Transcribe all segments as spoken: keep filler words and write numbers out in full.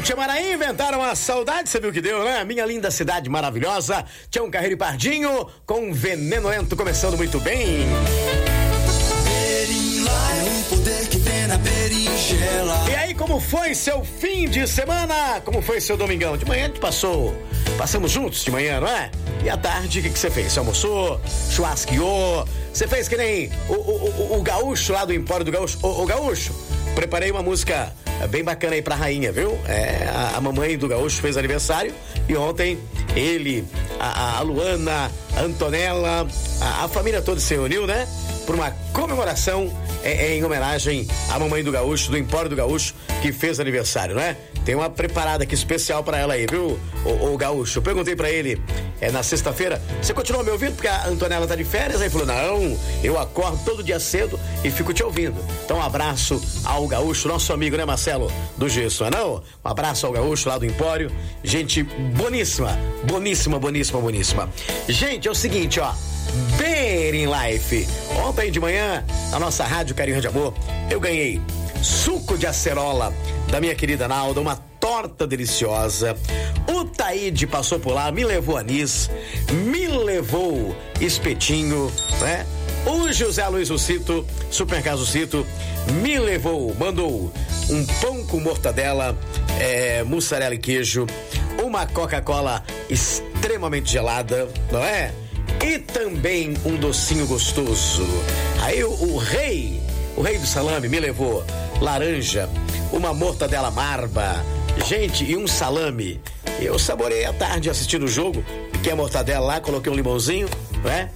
Tia Maraí inventaram a saudade, você viu que deu, né? Minha linda cidade maravilhosa. Tião Carreiro e Pardinho com Veneno Lento, começando muito bem. E aí, como foi seu fim de semana? Como foi seu domingão? De manhã a gente passou, passamos juntos de manhã, não é? E à tarde, o que, que você fez? Você almoçou? Churrasqueou? Você fez que nem o, o, o, o gaúcho lá do Empório do Gaúcho? O, o gaúcho, preparei uma música bem bacana aí pra rainha, viu? É, a, a mamãe do gaúcho fez aniversário e ontem ele, a, a Luana, a Antonella, a, a família toda se reuniu, né? Por uma comemoração é, é, em homenagem à mamãe do gaúcho, do Empório do Gaúcho, que fez aniversário, né? Tem uma preparada aqui especial pra ela aí, viu, o, o gaúcho? Eu perguntei pra ele é, na sexta-feira, você continua me ouvindo? Porque a Antonella tá de férias. Aí ele falou, não, eu acordo todo dia cedo e fico te ouvindo. Então um abraço ao gaúcho, nosso amigo, né, Marcelo do Gesso, não é não? Um abraço ao gaúcho lá do Empório, gente boníssima, boníssima, boníssima, boníssima. Gente, é o seguinte, ó, Beer in Life. Ontem de manhã, na nossa rádio Carinho de Amor, eu ganhei suco de acerola da minha querida Nalda, uma torta deliciosa. O Taíde passou por lá, me levou anis, me levou espetinho, né? O José Luiz Cito, Supermercado Cito, me levou, mandou um pão com mortadela, é, mussarela e queijo, uma Coca-Cola extremamente gelada, não é? E também um docinho gostoso. Aí o, o rei, o rei do salame me levou laranja, uma mortadela marba, gente, e um salame. Eu saboreei à tarde assistindo o jogo, piquei a mortadela lá, coloquei um limãozinho, né?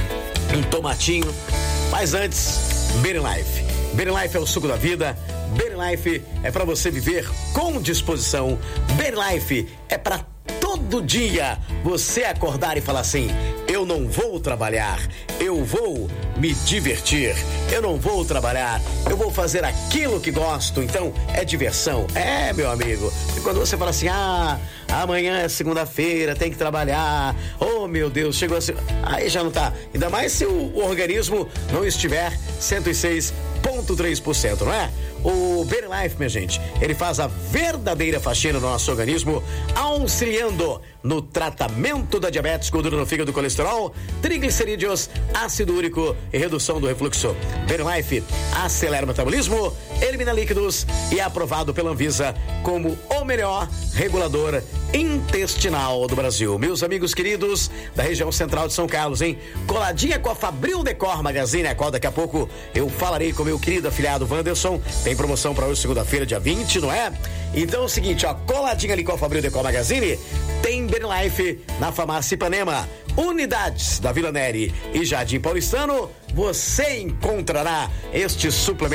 Um tomatinho. Mas antes, Beer in Life. Beer in Life é o suco da vida. Beer in Life é pra você viver com disposição. Beer in Life é pra todo dia você acordar e falar assim, eu não vou trabalhar, eu vou me divertir, eu não vou trabalhar, eu vou fazer aquilo que gosto. Então é diversão, é, meu amigo. E quando você fala assim, ah, amanhã é segunda-feira, tem que trabalhar, oh meu Deus, chegou assim, aí já não tá, ainda mais se o, o organismo não estiver cento e seis vírgula três por cento, não é? O Beer in Life, minha gente, ele faz a verdadeira faxina no nosso organismo, auxiliando no tratamento da diabetes, gordura no fígado, colesterol, triglicerídeos, ácido úrico e redução do refluxo. Beer in Life acelera o metabolismo, elimina líquidos e é aprovado pela Anvisa como o melhor regulador intestinal do Brasil. Meus amigos queridos da região central de São Carlos, hein? Coladinha com a Fabril Decor Magazine, a qual daqui a pouco eu falarei com meu querido afiliado Wanderson. Tem promoção para hoje, segunda-feira, dia vinte, não é? Então é o seguinte, ó, coladinha ali com a Fabril Decor Magazine, tem Beer in Life na Farmácia Ipanema, unidades da Vila Neri e Jardim Paulistano. Você encontrará este suplemento